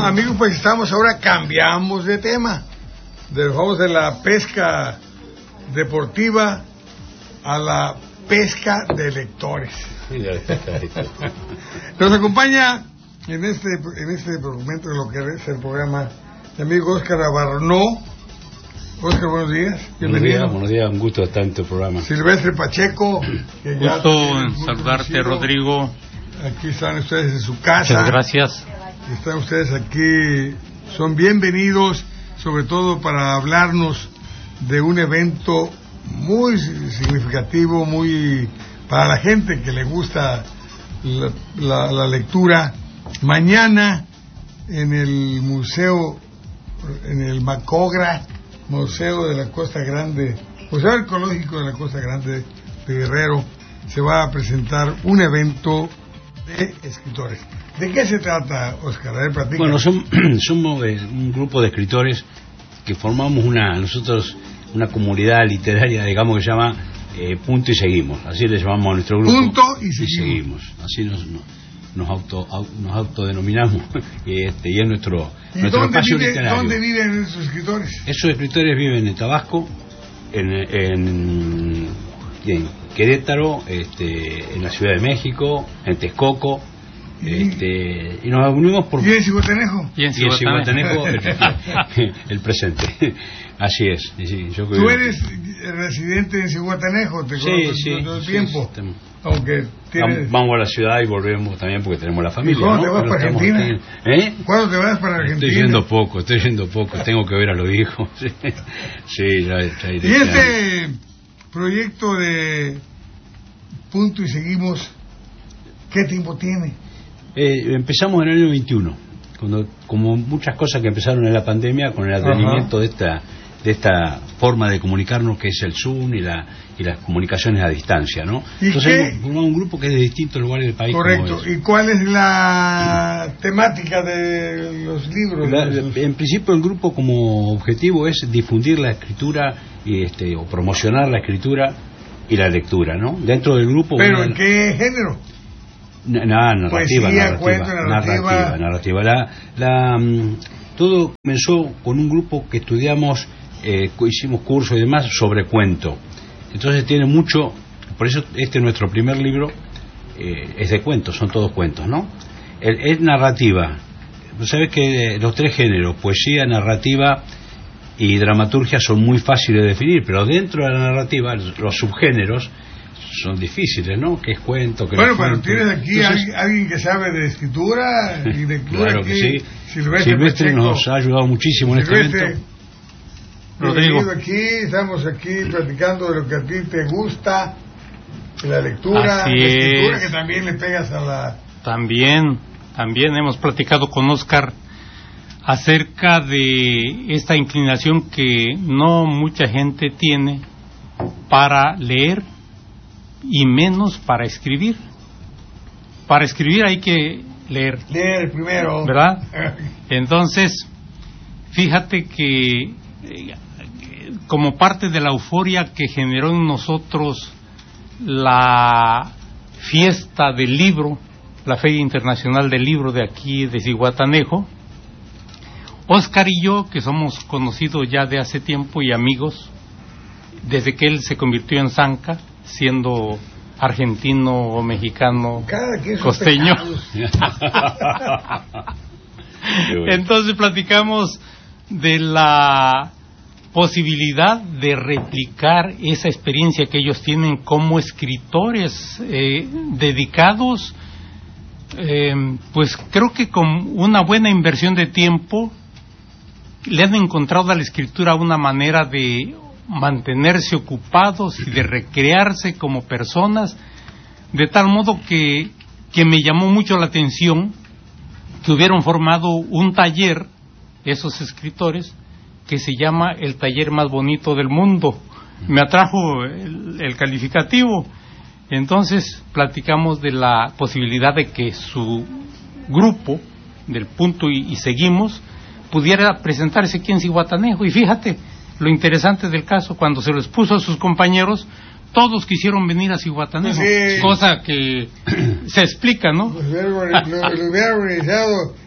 amigos, pues cambiamos de tema. Vamos de la pesca deportiva a la pesca de lectores. Nos acompaña en este momento de lo que es el programa el amigo Óscar Abarnó. Óscar, buenos días. Bienvenido. Buenos días, un gusto estar en tu programa. Silvestre Pacheco. Gusto en saludarte, Rodrigo. Aquí están ustedes en su casa. Muchas gracias. Están ustedes aquí, son bienvenidos, sobre todo para hablarnos de un evento muy significativo, muy para la gente que le gusta la lectura. Mañana en el museo, en el Macogra, Museo de la Costa Grande, Museo Arqueológico de la Costa Grande de Guerrero, se va a presentar un evento de escritores. ¿De qué se trata, Óscar? A ver, platícanos. Bueno, somos un grupo de escritores que formamos nosotros una comunidad literaria, digamos, que se llama Punto y Seguimos. Así le llamamos a nuestro grupo. Punto y Seguimos. Así nos autodenominamos y es nuestro espacio literario. ¿Dónde viven esos escritores? Esos escritores viven en Tabasco, en Querétaro, en la Ciudad de México, en Texcoco, y nos unimos por... ¿Y en Cihuatanejo? Y en Cihuatanejo el presente. Así es. Sí, ¿Tú eres residente en Cihuatanejo? ¿Te conoces todo el tiempo? Sí, aunque vamos a la ciudad y volvemos también porque tenemos la familia. ¿Cuándo te vas para Argentina? ¿Cuándo te vas para Argentina? Estoy yendo poco. Tengo que ver a los hijos. Sí, ya iré. ¿Y este proyecto de Punto y Seguimos, qué tiempo tiene? Empezamos en el año 21, como muchas cosas que empezaron en la pandemia, con el advenimiento de esta forma de comunicarnos que es el Zoom y las comunicaciones a distancia, ¿no? Entonces formamos un grupo que es de distintos lugares del país. Correcto. ¿Y cuál es la temática de los libros? En principio el grupo como objetivo es difundir la escritura o promocionar la escritura y la lectura, ¿no? Dentro del grupo. ¿Pero en qué género? Narrativa. Todo comenzó con un grupo que estudiamos, hicimos cursos y demás sobre cuento. Entonces tiene mucho, por eso nuestro primer libro es de cuentos, son todos cuentos, ¿no? Es narrativa. Sabes que los tres géneros, poesía, narrativa y dramaturgia, son muy fáciles de definir, pero dentro de la narrativa los subgéneros son difíciles, ¿no? ¿Qué es cuento? ¿Qué bueno, pero tienes aquí alguien que sabe de escritura y de lectura. Claro que sí. Silvestre nos ha ayudado muchísimo en este evento. Rodrigo, estamos aquí platicando de lo que a ti te gusta, de la lectura, así la escritura, que también le pegas a la... También hemos platicado con Óscar acerca de esta inclinación que no mucha gente tiene para leer y menos para escribir. Para escribir hay que leer. Leer primero. ¿Verdad? Entonces, fíjate que como parte de la euforia que generó en nosotros la fiesta del libro, la Feria Internacional del Libro de aquí de Zihuatanejo, Óscar y yo, que somos conocidos ya de hace tiempo y amigos, desde que él se convirtió en Zanca, siendo argentino o mexicano, costeño. Entonces platicamos de la posibilidad de replicar esa experiencia que ellos tienen como escritores dedicados, pues creo que con una buena inversión de tiempo le han encontrado a la escritura una manera de mantenerse ocupados y de recrearse como personas, de tal modo que me llamó mucho la atención que hubieran formado un taller, esos escritores, que se llama el taller más bonito del mundo. Me atrajo el calificativo. Entonces platicamos de la posibilidad de que su grupo del Punto y Seguimos pudiera presentarse aquí en Zihuatanejo. Y fíjate lo interesante del caso, cuando se lo expuso a sus compañeros, todos quisieron venir a Zihuatanejo, cosa que se explica, ¿no? Lo hubiera organizado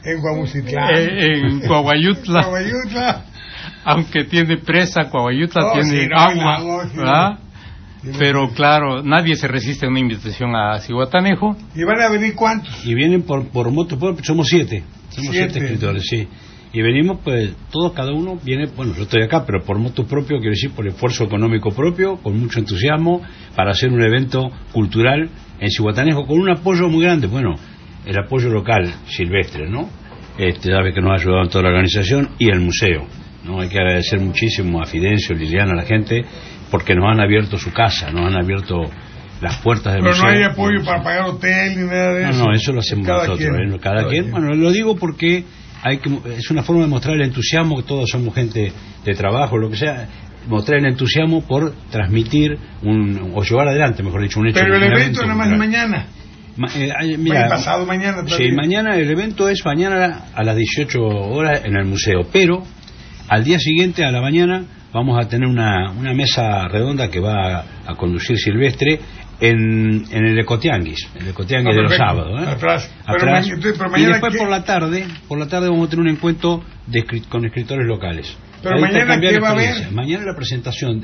En Guamucitlán. En Coahuayutla. Aunque tiene presa, Coahuayutla tiene agua, ¿verdad? Pero claro, nadie se resiste a una invitación a Zihuatanejo. ¿Y van a venir cuántos? Y vienen por moto propio, somos siete escritores, sí. Y venimos, pues, todos, cada uno viene, bueno, yo estoy acá, pero por moto propio, quiero decir, por esfuerzo económico propio, con mucho entusiasmo, para hacer un evento cultural en Zihuatanejo, con un apoyo muy grande, bueno, el apoyo local, silvestre, ¿no? Sabe que nos ha ayudado en toda la organización, y el museo, ¿no? Hay que agradecer muchísimo a Fidencio, Liliana, a la gente, porque nos han abierto su casa, nos han abierto las puertas del museo. Pero no hay apoyo para pagar hotel ni nada de eso. No, eso lo hacemos nosotros, cada quien. Bueno, lo digo porque es una forma de mostrar el entusiasmo, que todos somos gente de trabajo, lo que sea, mostrar el entusiasmo por transmitir o llevar adelante, mejor dicho, un hecho. Pero el evento nada más de mañana. Mira, pasado mañana también. Sí, mañana el evento es mañana a las 18 horas en el museo, pero al día siguiente a la mañana vamos a tener una mesa redonda que va a conducir Silvestre en el Ecotianguis, de los sábados, atrás. Pero y después por la tarde vamos a tener un encuentro con escritores locales. Pero mañana ¿qué va a haber? Mañana la presentación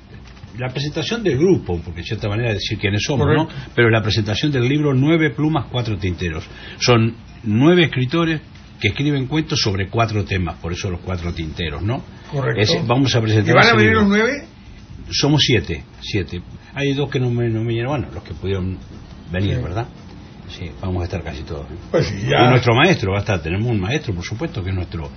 del grupo, porque de cierta manera decir quiénes somos, ¿no? Pero la presentación del libro 9 plumas, 4 tinteros. Son 9 escritores que escriben cuentos sobre 4 temas, por eso los 4 tinteros, ¿no? Correcto. Vamos a presentar. ¿Y van a venir los 9? Somos 7. Hay 2 que no me vinieron, bueno, los que pudieron venir, sí. ¿Verdad? Sí, vamos a estar casi todos. Pues sí, ya. Y nuestro maestro va a estar, tenemos un maestro, por supuesto, que es nuestro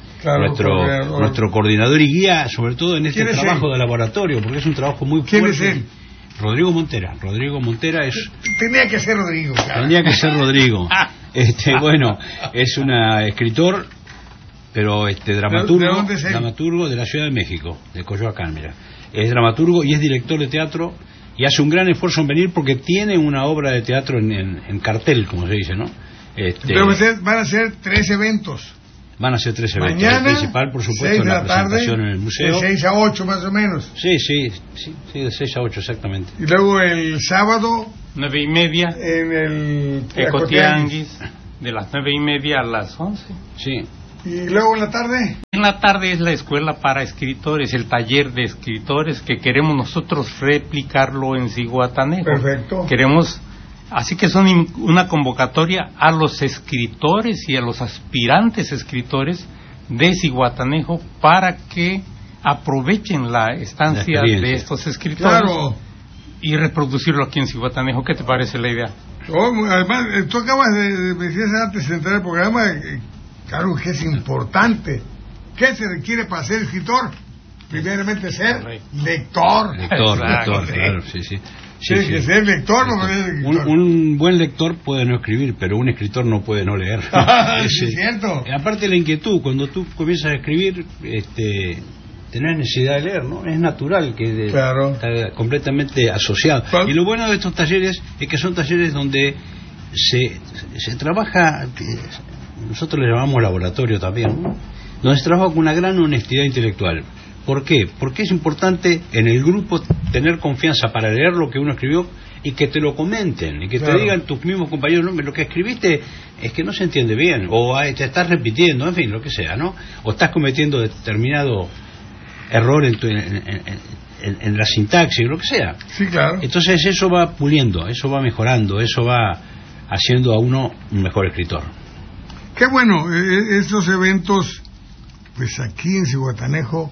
coordinador y guía, sobre todo en este trabajo de laboratorio, porque es un trabajo muy fuerte. ¿Quién es él? Rodrigo Montera es... Tenía que ser Rodrigo. Claro. Tenía que ser Rodrigo. Bueno, es un escritor, pero dramaturgo de la Ciudad de México, de Coyoacán, mira. Es dramaturgo y es director de teatro y hace un gran esfuerzo en venir porque tiene una obra de teatro en cartel, como se dice, ¿no? Pero van a ser 3 eventos. Van a ser 3 eventos. Mañana, el principal, por supuesto, la presentación en el museo. De 6 a 8 más o menos. Sí, de 6 a 8, exactamente. Y luego el sábado 9:30 en el Ecotianguis, de las 9:30 a las 11. Sí. ¿Y luego en la tarde? En la tarde es la escuela para escritores, el taller de escritores, que queremos nosotros replicarlo en Zihuatanejo. Perfecto. Así que son una convocatoria a los escritores y a los aspirantes escritores de Zihuatanejo para que aprovechen la estancia de estos escritores. Claro. Y reproducirlo aquí en Zihuatanejo. ¿Qué te parece la idea? Además, tú acabas de decir antes de entrar al programa, claro que es importante. ¿Qué se requiere para ser escritor? Primeramente ser lector. Lector, claro, sí. Tiene que ser lector, no un buen lector puede no escribir, pero un escritor no puede no leer. Es cierto. Aparte la inquietud, cuando tú comienzas a escribir, tenés necesidad de leer, ¿no? Es natural que está completamente asociado. Y lo bueno de estos talleres es que son talleres donde se trabaja, nosotros le llamamos laboratorio también, ¿no? Donde se trabaja con una gran honestidad intelectual. ¿Por qué? Porque es importante en el grupo tener confianza para leer lo que uno escribió y que te lo comenten y que te digan tus mismos compañeros, no, lo que escribiste es que no se entiende bien o te estás repitiendo, en fin, lo que sea, ¿no? O estás cometiendo determinado error en la sintaxis, lo que sea. Sí, claro. Entonces eso va puliendo, eso va mejorando, eso va haciendo a uno un mejor escritor. Qué bueno, estos eventos, pues aquí en Zihuatanejo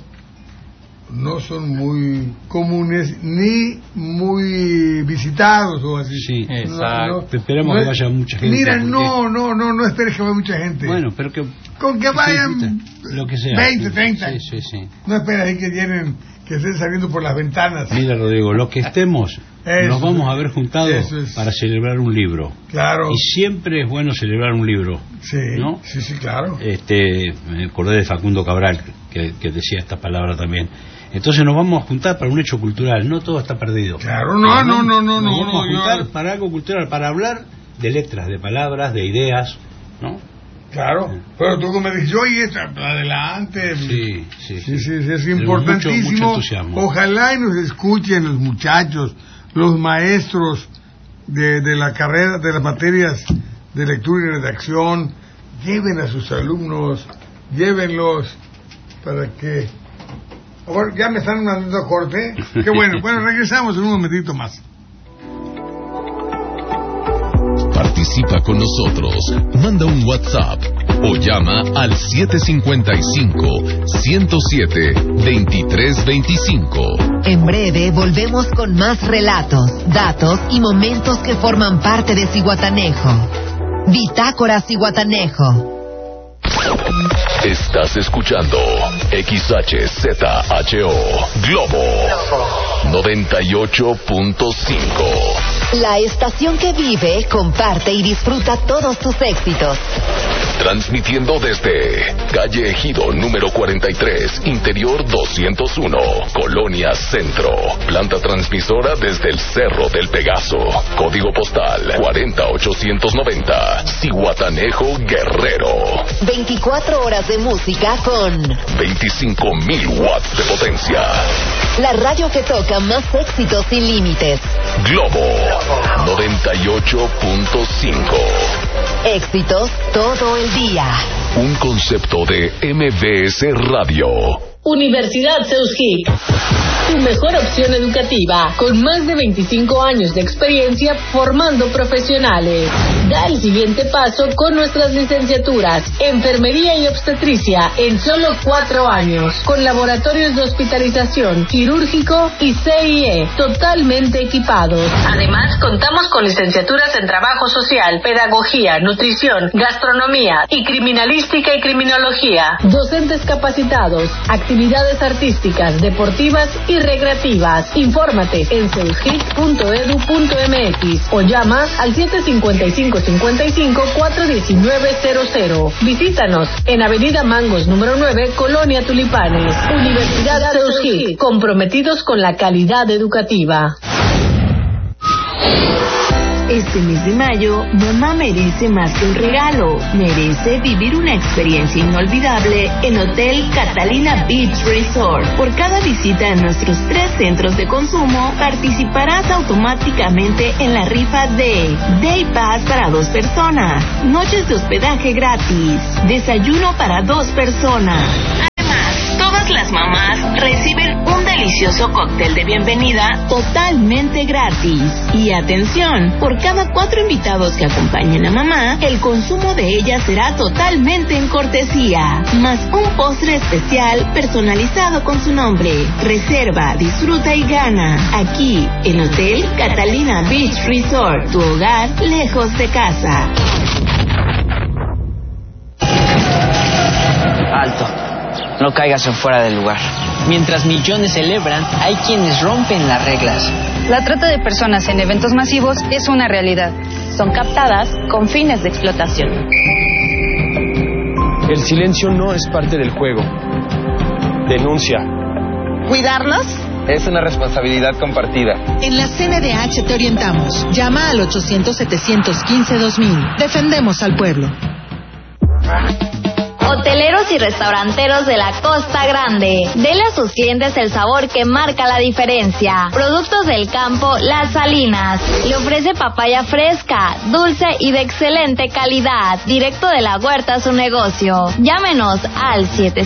no son muy comunes ni muy visitados o así. Sí, exacto. Esperamos que vaya mucha gente. Mira, no esperes que vaya mucha gente. Bueno, pero que con que vayan lo que sea. 20, 30. Sí. No esperes ahí que estén saliendo por las ventanas. Mira, Rodrigo, los que estemos nos vamos a ver juntados para celebrar un libro. Claro. Y siempre es bueno celebrar un libro. Sí, ¿no? Sí, claro. Me acordé de Facundo Cabral, que decía esta palabra también. Entonces nos vamos a juntar para un hecho cultural, no todo está perdido. Claro, no. Nos vamos a juntar para algo cultural, para hablar de letras, de palabras, de ideas, ¿no? Claro, pero tú como me dices, oye, adelante. Sí, es importantísimo. Mucho Ojalá y nos escuchen los muchachos, los maestros de la carrera, de las materias de lectura y redacción, lleven a sus alumnos, llévenlos para que... Ahora, ya me están mandando corte. Qué bueno. Bueno, regresamos en un momentito más. Participa con nosotros. Manda un WhatsApp o llama al 755-107-2325. En breve volvemos con más relatos, datos y momentos que forman parte de Zihuatanejo. Bitácora Zihuatanejo. Estás escuchando XHZHO Globo 98.5. La estación que vive, comparte y disfruta todos tus éxitos. Transmitiendo desde Calle Ejido número 43, Interior 201, Colonia Centro. Planta transmisora desde el Cerro del Pegaso. Código postal 40890, Zihuatanejo, Guerrero. 24 horas de música con 25,000 watts de potencia. La radio que toca más éxitos sin límites. Globo 98.5. Éxitos todo el día. Un concepto de MBS Radio. Universidad Seuskik, tu mejor opción educativa, con más de 25 años de experiencia formando profesionales. Da el siguiente paso con nuestras licenciaturas, Enfermería y Obstetricia, en solo 4 años, con laboratorios de hospitalización, quirúrgico y CIE, totalmente equipados. Además, contamos con licenciaturas en Trabajo Social, Pedagogía, Nutrición, Gastronomía y Criminalística y Criminología. Docentes capacitados, actividades artísticas, deportivas y recreativas. Infórmate en seuskik.edu.mx o llama al 755-55-419-00. Visítanos en Avenida Mangos número 9, Colonia Tulipanes. Universidad Seuskik, comprometidos con la calidad educativa. Este mes de mayo, mamá merece más que un regalo. Merece vivir una experiencia inolvidable en Hotel Catalina Beach Resort. Por cada visita a nuestros 3 centros de consumo, participarás automáticamente en la rifa de Day Pass para 2 personas, noches de hospedaje gratis, desayuno para 2 personas. Todas las mamás reciben un delicioso cóctel de bienvenida totalmente gratis. Y atención, por cada 4 invitados que acompañen a mamá, el consumo de ella será totalmente en cortesía, más un postre especial personalizado con su nombre. Reserva, disfruta y gana. Aquí, en Hotel Catalina Beach Resort, tu hogar lejos de casa. Alto. No caigas en fuera del lugar. Mientras millones celebran, hay quienes rompen las reglas. La trata de personas en eventos masivos es una realidad. Son captadas con fines de explotación. El silencio no es parte del juego. Denuncia. ¿Cuidarnos? Es una responsabilidad compartida. En la CNDH te orientamos. Llama al 800-715-2000. Defendemos al pueblo. Hoteleros y restauranteros de la Costa Grande, denle a sus clientes el sabor que marca la diferencia. Productos del campo Las Salinas le ofrece papaya fresca, dulce y de excelente calidad, directo de la huerta a su negocio. Llámenos al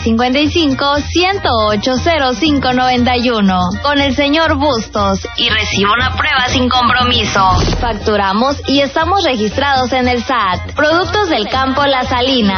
755-108-0591 con el señor Bustos y reciba una prueba sin compromiso. Facturamos y estamos registrados en el SAT. Productos del campo Las Salinas.